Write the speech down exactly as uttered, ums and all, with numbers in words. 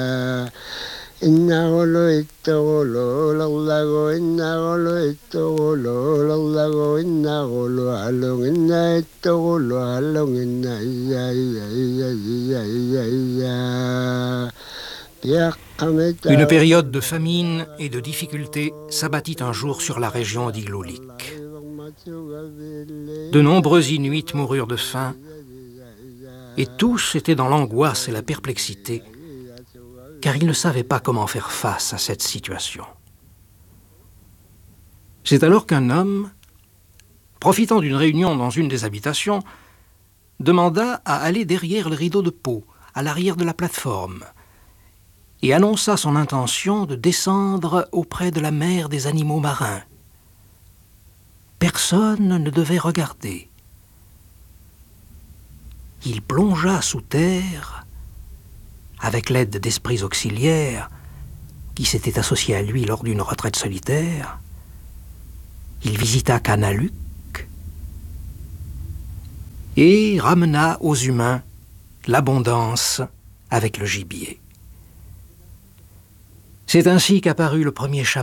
Innagolo itogolo lallago innagolo itogolo lallago innagolo along inna itogolo along inna iya iya iya iya iya iya. Une période de famine et de difficultés s'abattit un jour sur la région d'Igloolik. De nombreux Inuits moururent de faim et tous étaient dans l'angoisse et la perplexité car ils ne savaient pas comment faire face à cette situation. C'est alors qu'un homme, profitant d'une réunion dans une des habitations, demanda à aller derrière le rideau de peau, à l'arrière de la plateforme, et annonça son intention de descendre auprès de la mère des animaux marins. Personne ne devait regarder. Il plongea sous terre avec l'aide d'esprits auxiliaires qui s'étaient associés à lui lors d'une retraite solitaire. Il visita Kanaluk et ramena aux humains l'abondance avec le gibier. C'est ainsi qu'apparut le premier chaman